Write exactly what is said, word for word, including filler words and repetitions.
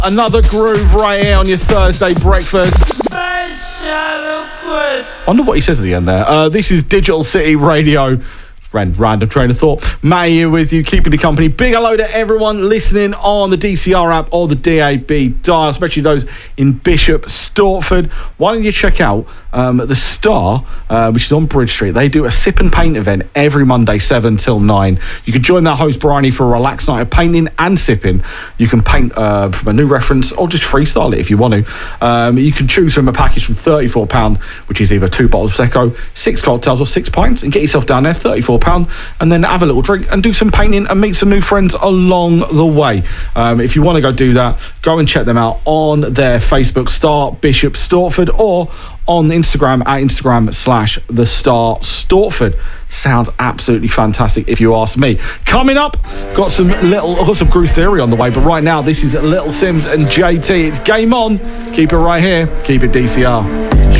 Another groove right here on your Thursday breakfast. Wonder what he says at the end there. Uh, this is Digital City Radio. Random train of thought. Matt here with you, keeping the company. Big hello to everyone listening on the D C R app or the D A B dial, especially those in Bishop Stortford. Why don't you check out um, the Star, uh, which is on Bridge Street. They do a sip and paint event every Monday, seven till nine. You can join their host Bryony for a relaxed night of painting and sipping. You can paint uh, from a new reference or just freestyle it if you want to. Um, you can choose from a package from thirty-four pounds, which is either two bottles of Prosecco, six cocktails or six pints, and get yourself down there, thirty-four pounds, and then have a little drink and do some painting and meet some new friends along the way. Um, if you want to go do that, go and check them out on their Facebook, Star Bishop Stortford, or on Instagram at Instagram slash the Star Stortford. Sounds absolutely fantastic if you ask me. Coming up, got some little, got some Groove Theory on the way, but right now this is Little Sims and J T. It's Game On. Keep it right here. Keep it D C R.